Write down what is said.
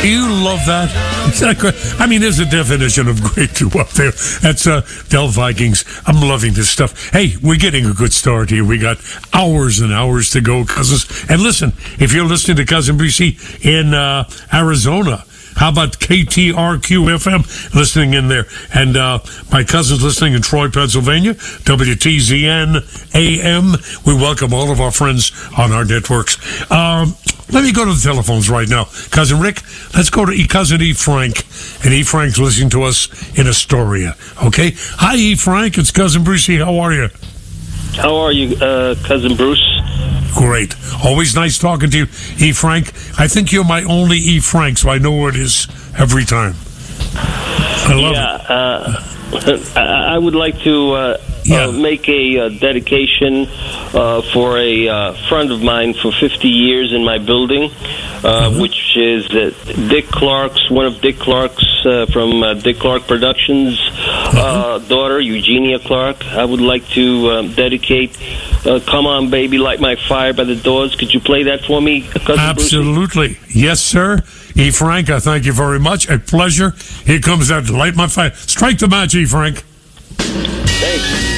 You love that? Is that great? I mean, there's a definition of great too up there. That's Del Vikings. I'm loving this stuff. Hey, we're getting a good start here. We got hours and hours to go, cousins. And listen, if you're listening to Cousin BC in Arizona, how about KTRQ FM listening in there? And my cousins listening in Troy, Pennsylvania, WTZN AM. We welcome all of our friends on our networks. Let me go to the telephones right now. Cousin Rick, let's go to Cousin E. Frank. And E. Frank's listening to us in Astoria. Okay? Hi, E. Frank. It's Cousin Brucey. How are you? How are you, Cousin Bruce? Great. Always nice talking to you, E. Frank. I think you're my only E. Frank, so I know where it is every time. I love it. I would like to make a dedication for a friend of mine for 50 years in my building, which is Dick Clark's, one of Dick Clark's from Dick Clark Productions' daughter, Eugenia Clark. I would like to dedicate Come On Baby, Light My Fire by the Doors. Could you play that for me, Cousin Absolutely. Brucey? Yes, sir. E. Frank, I thank you very much. A pleasure. Here comes that Light My Fire. Strike the match, E. Frank. Thanks.